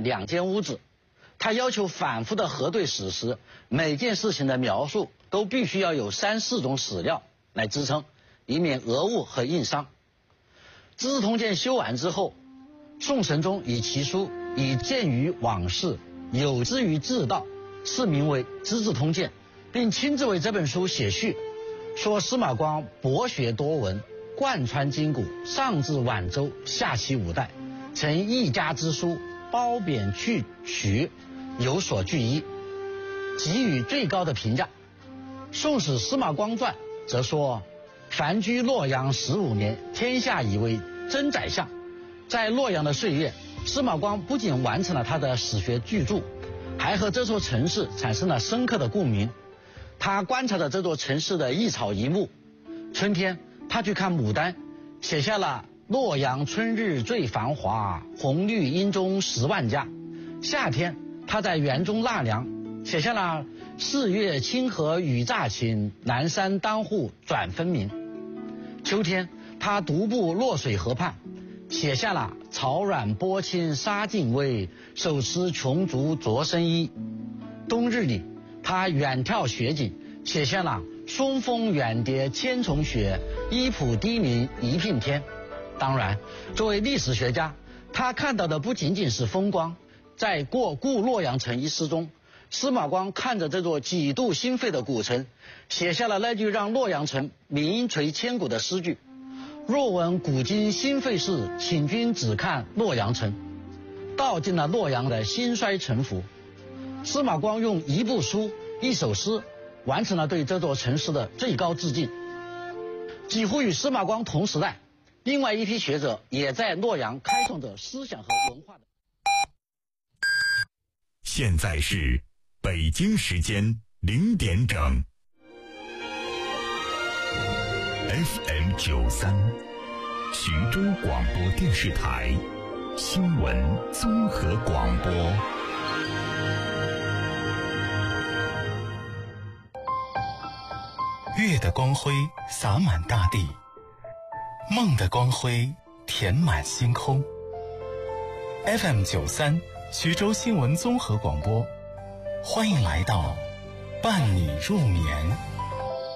2间屋子。他要求反复的核对史实，每件事情的描述都必须要有3、4种史料来支撑，以免讹误和硬伤。《资治通鉴》修完之后，宋神宗以其书以鉴于往事，有之于治道，赐名为《资治通鉴》，并亲自为这本书写序，说司马光博学多闻，贯穿筋骨，上至晚周，下其五代，成一家之书，褒贬去取，有所据依，给予最高的评价。《宋史·司马光传》则说，凡居洛阳15年，天下以为真宰相。在洛阳的岁月，司马光不仅完成了他的史学巨著，还和这座城市产生了深刻的共鸣。他观察着这座城市的一草一木，春天他去看牡丹，写下了洛阳春日最繁华，红绿阴中10万家。夏天他在园中纳凉，写下了4月清河雨乍晴，南山当户转分明。秋天他独步洛水河畔，写下了草软波轻沙尽微，手持琼竹着深衣。冬日里他远眺雪景，写下了松风远叠千重雪，依浦低鸣一片天。当然，作为历史学家，他看到的不仅仅是风光。在《过故洛阳城》一诗中，司马光看着这座几度心肺的古城，写下了那句让洛阳城名垂千古的诗句：若闻古今心肺事，请君只看洛阳城。道尽了洛阳的兴衰沉浮。司马光用一部书、一首诗，完成了对这座城市的最高致敬。几乎与司马光同时代，另外一批学者也在洛阳开创着思想和文化的。 现在是北京时间0点整。FM 93，徐州广播电视台新闻综合广播。 月的光辉洒满大地，梦的光辉填满星空。FM 93，徐州新闻综合广播，欢迎来到伴你入眠。